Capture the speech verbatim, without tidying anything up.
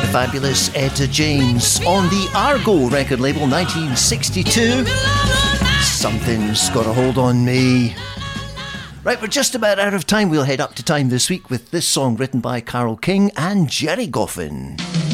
fabulous Etta James on the Argo record label, nineteen sixty-two. Something's got a hold on me. Right, we're just about out of time. We'll head up to time this week with this song written by Carole King and Jerry Goffin.